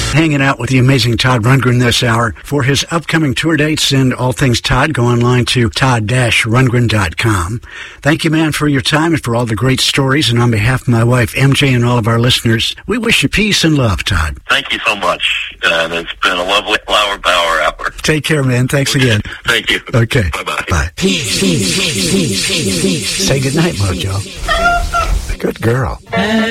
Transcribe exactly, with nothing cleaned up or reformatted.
Hanging out with the amazing Todd Rundgren this hour. For his upcoming tour dates and all things Todd, go online to todd dash rundgren dot com. Thank you, man, for your time and for all the great stories. And on behalf of my wife, M J, and all of our listeners, we wish you peace and love, Todd. Thank you so much. And it's been a lovely flower power hour. Take care, man. Thanks again. Thank you. Okay. Bye-bye. Bye. Peace, peace, peace, peace, peace. Say goodnight, Mojo. Good girl.